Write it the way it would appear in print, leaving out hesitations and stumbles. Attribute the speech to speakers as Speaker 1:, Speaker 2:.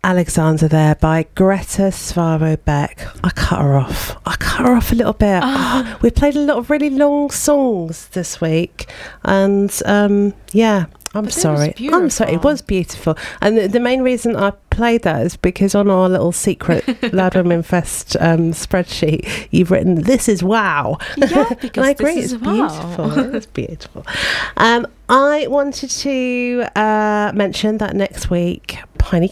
Speaker 1: Alexander there by Greta Svaro Beck. I cut her off a little bit. We played a lot of really long songs this week, and I'm sorry. It was beautiful. And the main reason I played that is because on our little secret Loud Women Fest spreadsheet, you've written, "This is wow."
Speaker 2: Yeah, because
Speaker 1: and I agree,
Speaker 2: it's
Speaker 1: beautiful.
Speaker 2: wow.
Speaker 1: It's beautiful. I wanted to mention that next week, Piney